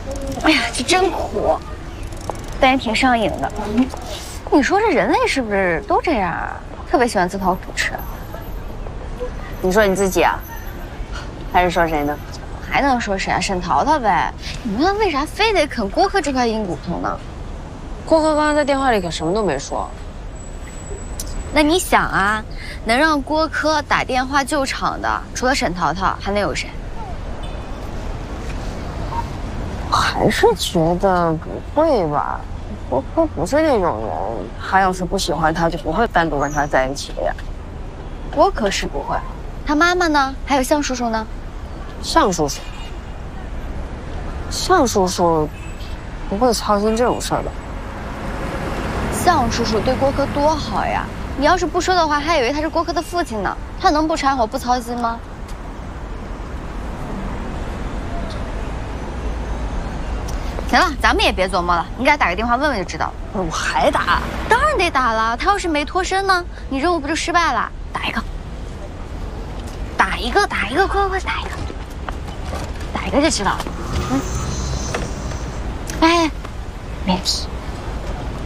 哎呀，这真苦，但也挺上瘾的。你说这人类是不是都这样啊？特别喜欢自讨苦吃。 你说你自己啊，还是说谁呢？ 还能说谁啊？沈淘淘呗。你们为啥非得啃郭柯这块硬骨头呢？ 郭柯刚刚在电话里可什么都没说。 那你想啊，能让郭柯打电话救场的，除了沈淘淘，还能有谁？ 还是觉得不会吧？郭柯不是那种人，他要是不喜欢他，就不会单独跟他在一起的呀。 郭柯是不会，他妈妈呢？还有向叔叔呢？ 向叔叔不会操心这种事儿的。 向叔叔对郭柯多好呀！你要是不说的话，还以为他是郭柯的父亲呢。他能不掺和不操心吗？行了，咱们也别琢磨了，你给他打个电话问问就知道了。 我还打？ 当然得打了，他要是没脱身呢，你任务不就失败了？打一个，快打一个就知道了。哎，没问题。